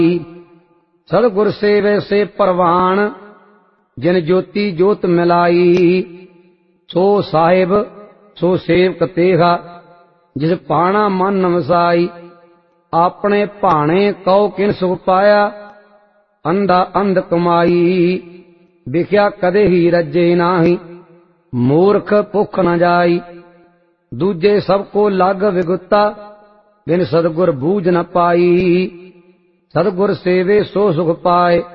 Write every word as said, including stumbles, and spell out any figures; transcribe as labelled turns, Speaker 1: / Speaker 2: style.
Speaker 1: सतगुर सेवे से परवान जिन ज्योति जोत मिलाई। सो साहिब सो सेवक तेगा जिस पाना मन नमसाई। अपने भाणे कौ किन सुख पाया अंधा अंध कमाई। बिख्या कदे ही रजे नाही मूर्ख भुख न जाई। दूजे सबको लाग विगुता बिन सतगुर बूझ न पाई। सतगुर सेवे सो सुख पाए